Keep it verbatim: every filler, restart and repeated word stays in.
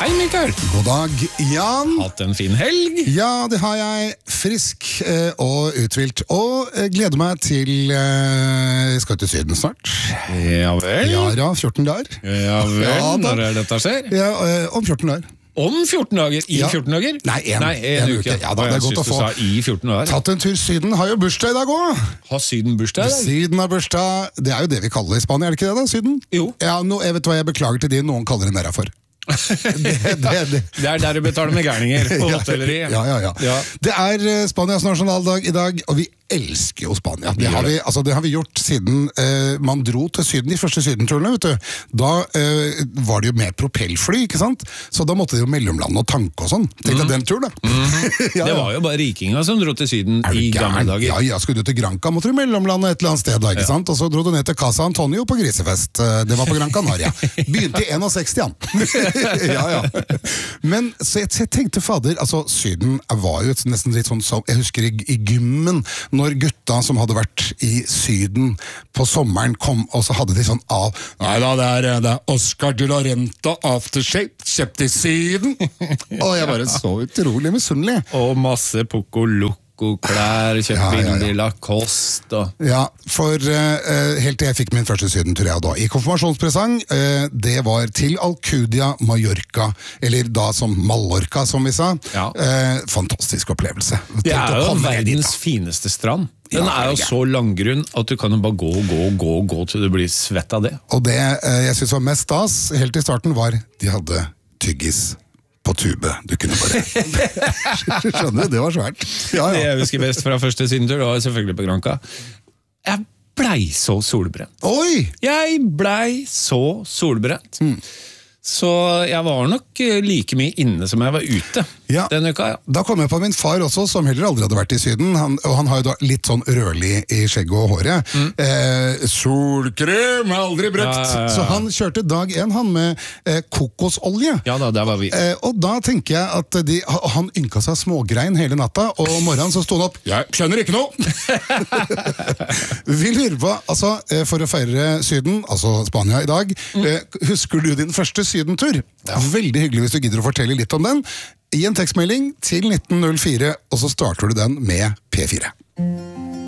Hei, Mikael. God dag, Jan. Hatt en fin helg? Ja, det har jeg. Frisk eh, og uthvilt. Og eh, gleder meg til eh, skal til Syden snart. Ja vel? Ja, ja, fjorten dager. Ja vel, Ja, da. når er dette skjer? Ja, eh, om fjorten dager. Om fjorten dager? I Ja. fjorten dager? Nei, en, Nei, en, en uke. uke. Ja, da, det er jeg godt å synes du få. sa i fjorten dager. Tatt en tur Syden, har jo bursdag i dag også. Har Syden bursdag i dag? Syden har bursdag, det er jo det vi kaller det i Spania, er det ikke det da, Syden? Jo. Ja, no, jeg vet hva jeg beklager til de, noen kaller det nærra for. det, det, det. Det er der du betaler med gærninger på hotelleri. Ja, ja, ja, Ja. Det er eh, Spanias nasjonaldag i dag, og vi elsker jo Spania. Det har vi, altså, det har vi gjort siden eh, man dro til Syden, de første sydenturene, vet du. Da eh, var det jo med propellfly, ikke sant? Så da måtte de jo mellomlande og tanke og sånn. Tenk deg den turen, da. ja, Det ja. var jo bare rikinger som dro til Syden Er du i gamle gæren? dager. Ja, ja, skulle du til Granca, måtte du mellomlande et eller annet sted da, ikke sant? Og så dro du ned til Casa Antonio på grisefest. Eh, Det var på Gran Canaria. Begynte i seksten, han. ja, ja. Men så jeg, jeg tenkte, fader, altså Syden var jo et, nesten litt sånn, som jeg husker i, i gymmen, når gutta som hadde vært i Syden på sommeren kom, og så hadde de sånn av, nei da, det er, det er Oscar de la Renta Aftershave, kjøpt i Syden. Og jeg bare så utrolig misunnelig. Og masse Poco Loco-klær, kjøpt Ja, ja, ja. billig Lacoste og... Ja, for uh, helt til jeg fikk min første sydentur jeg da. I konfirmasjonspresang, uh, det var til Alcudia Mallorca, eller da som Mallorca, som vi sa. Ja. Uh, fantastisk opplevelse. Det Tenk er å jo komme ned dit, verdens fineste strand. Den Ja, er jo ja. så langgrunn at du kan jo bare gå og gå og gå og gå til du blir svett av det. Og det uh, jeg synes var mest stas, helt i starten, var de hadde tyggis på tube. Du kunne bare... Skjønner du? Det var svært. Ja, Det ja. jeg husker best fra første sydentur, det var selvfølgelig på Granca. Jeg blei så solbrent. Oi! Jeg blei så solbrent. Så jeg var nok eh, like mye inne som jeg var ute Ja. den uka. Ja. Da kom jeg på min far også, som heller aldri hadde vært i Syden. Han, og han har jo da litt sånn rødlig i skjegget og håret. Eh, solkrem, aldri brukt! Ja, ja, ja. Så han kjørte dag en, han med eh, kokosolje. Ja da, der var vi. Eh, og da tenker jeg at de, han ynka seg smågrein hele natta, og om morgenen så sto han opp. Jeg skjønner ikke noe! Vi lurer på, altså, eh, for å feire Syden, altså Spania i dag, eh, husker du din første sydentur? Veldig hyggelig hvis du gidder å fortelle litt om den. I en tekstmelding til nitten null fire, og så starter du den med P fire.